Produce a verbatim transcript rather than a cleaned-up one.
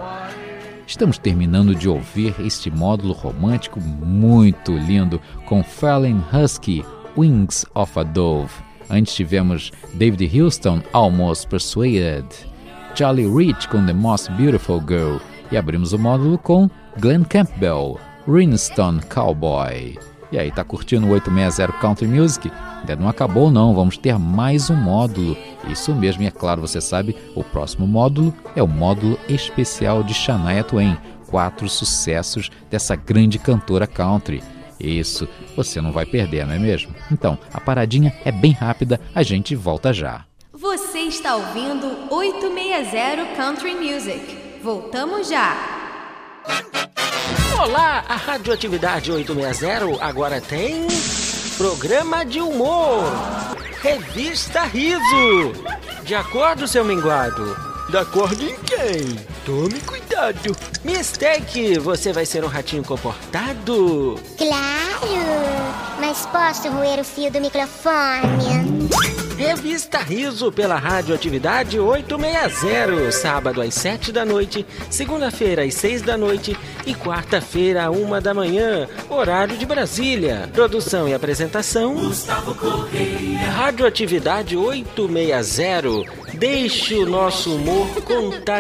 Estamos terminando de ouvir este módulo romântico muito lindo com Fallon Husky, Wings of a Dove. Antes tivemos David Houston, Almost Persuaded, Charlie Rich com The Most Beautiful Girl e abrimos o módulo com Glenn Campbell, Rhinestone Cowboy. E aí, tá curtindo o oitocentos e sessenta Country Music? Ainda não acabou não, vamos ter mais um módulo. Isso mesmo, e é claro, você sabe, o próximo módulo é o módulo especial de Shania Twain, quatro sucessos dessa grande cantora country. Isso, você não vai perder, não é mesmo? Então, a paradinha é bem rápida, a gente volta já. Você está ouvindo oitocentos e sessenta Country Music. Voltamos já. Olá, a Radioatividade oitocentos e sessenta agora tem programa de humor. Revista Riso. De acordo, seu minguado? De acordo em quem? Tome cuidado. Mistake, você vai ser um ratinho comportado? Claro, mas posso roer o fio do microfone? Revista Riso pela Radioatividade oitocentos e sessenta, sábado às sete da noite, segunda-feira às seis da noite e quarta-feira à uma da manhã, horário de Brasília. Produção e apresentação Gustavo Correia. Radioatividade oitocentos e sessenta. Deixe o nosso humor contar